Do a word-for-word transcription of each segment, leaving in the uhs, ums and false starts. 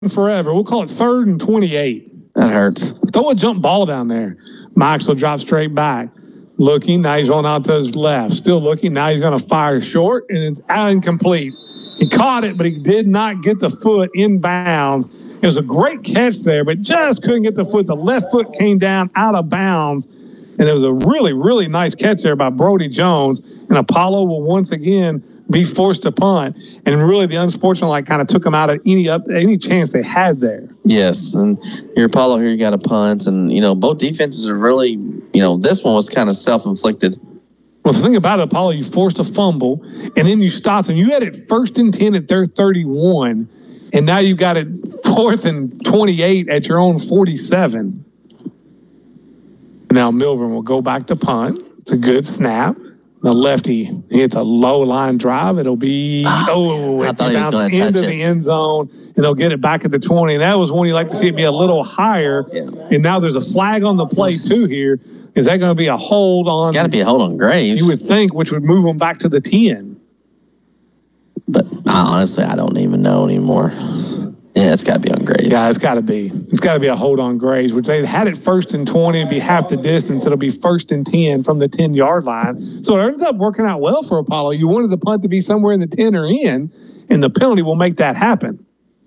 forever. We'll call it third and twenty-eight. That hurts. Throw a jump ball down there. Max will drop straight back. Looking. Now he's rolling out to his left. Still looking. Now he's going to fire short, and it's out incomplete. He caught it, but he did not get the foot in bounds. It was a great catch there, but just couldn't get the foot. The left foot came down out of bounds. And it was a really, really nice catch there by Brody Jones. And Apollo will once again be forced to punt. And really the unsportsmanlike kind of took them out of any up any chance they had there. Yes. And your Apollo here, you got a punt. And, you know, both defenses are really, you know, this one was kind of self-inflicted. Well, the thing about it, Apollo, you forced a fumble, and then you stopped them. You had it first and ten at their thirty-one, and now you got it fourth and twenty-eight at your own forty-seven. Now Milburn will go back to punt. It's a good snap. The lefty hits a low line drive. It'll be, oh, it bounces into the end zone, and they'll get it back at the twenty. And that was one you like to see it be a little higher. Yeah. And now there's a flag on the play, too, here. Is that going to be a hold on? It's got to be a hold on Graves. You would think, which would move them back to the ten. But honestly, I don't even know anymore. Yeah, it's got to be on Graves. Yeah, it's got to be. It's got to be a hold on Graves, which they had it first and twenty. It'd be half the distance. It'll be first and ten from the ten-yard line. So it ends up working out well for Apollo. You wanted the punt to be somewhere in the ten or in, and the penalty will make that happen.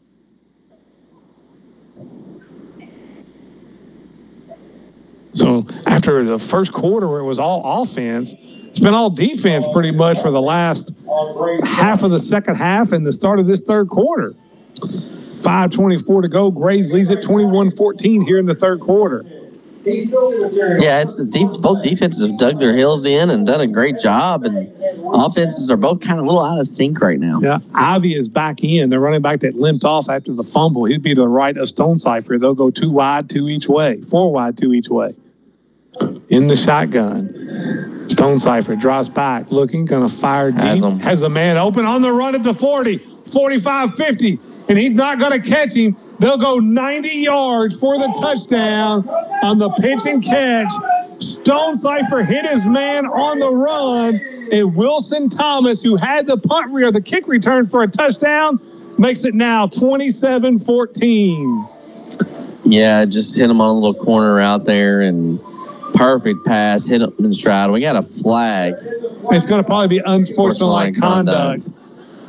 So after the first quarter where it was all offense, it's been all defense pretty much for the last half of the second half and the start of this third quarter. five twenty-four to go. Graves leads it twenty-one fourteen here in the third quarter. Yeah, it's the def- both defenses have dug their heels in and done a great job, and offenses are both kind of a little out of sync right now. Yeah, Ivy is back in. They're running back that limped off after the fumble. He'd be to the right of Stonecipher. They'll go two wide, two each way. Four wide, two each way. In the shotgun. Stonecipher drops back, looking, going to fire deep. Has, Has a man open on the run at the forty, forty-five, fifty. And he's not going to catch him. They'll go ninety yards for the touchdown on the pitch and catch. Stonecipher hit his man on the run. And Wilson Thomas, who had the punt or the kick return for a touchdown, makes it now twenty-seven fourteen. Yeah, just hit him on a little corner out there and perfect pass, hit him in stride. We got a flag. It's going to probably be unsportsmanlike conduct. conduct.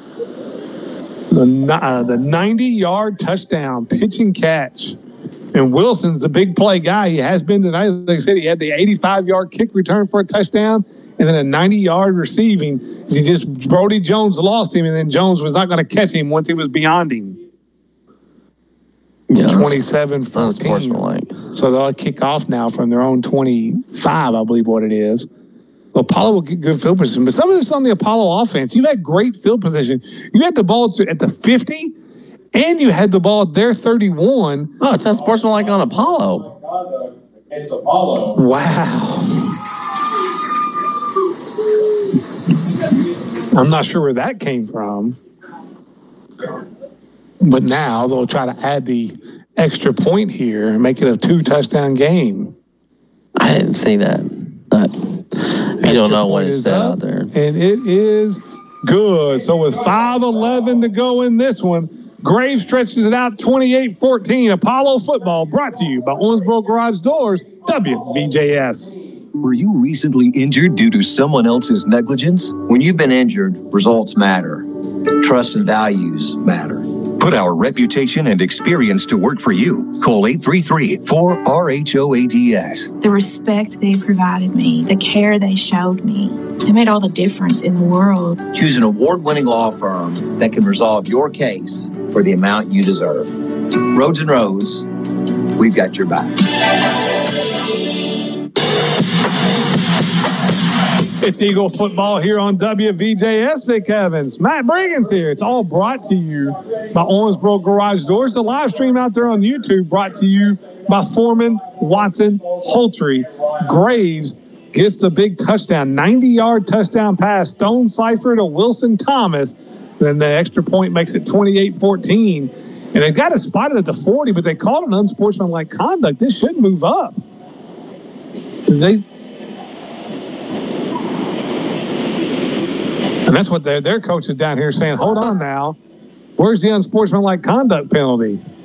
The, uh, the ninety-yard touchdown, pitch and catch. And Wilson's the big play guy. He has been tonight. Like I said, he had the eighty-five-yard kick return for a touchdown and then a ninety-yard receiving. He just, Brody Jones lost him, and then Jones was not going to catch him once he was beyond him. Yeah, twenty-seven fourteen. So they'll kick off now from their own twenty-five, I believe what it is. Well, Apollo will get good field position. But some of this on the Apollo offense, you've had great field position. You had the ball to, at the fifty, and you had the ball at their thirty-one. Oh, it's unsportsmanlike on Apollo. It's Apollo. Wow. I'm not sure where that came from. But now they'll try to add the extra point here and make it a two-touchdown game. I didn't see that. But you don't know what it said out there. And it is good. So with five eleven to go in this one, Graves stretches it out twenty-eight fourteen. Apollo football brought to you by Owensboro Garage Doors, W V J S. Were you recently injured due to someone else's negligence? When you've been injured, results matter. Trust and values matter. Put our reputation and experience to work for you. Call eight three three, four R H O A D S. The respect they provided me, the care they showed me, it made all the difference in the world. Choose an award-winning law firm that can resolve your case for the amount you deserve. Rhodes and Rose, we've got your back. It's Eagle football here on W V J S. Vic Evans, Matt Briggins here. It's all brought to you by Owensboro Garage Doors. The live stream out there on YouTube brought to you by Foreman, Watson, Holtry. Graves gets the big touchdown, ninety-yard touchdown pass. Stonecipher to Wilson Thomas. Then the extra point makes it twenty-eight fourteen. And they got it spotted at the forty, but they called it unsportsmanlike conduct. This should move up. Did they... And that's what their, their coach is down here saying, hold on now. Where's the unsportsmanlike conduct penalty?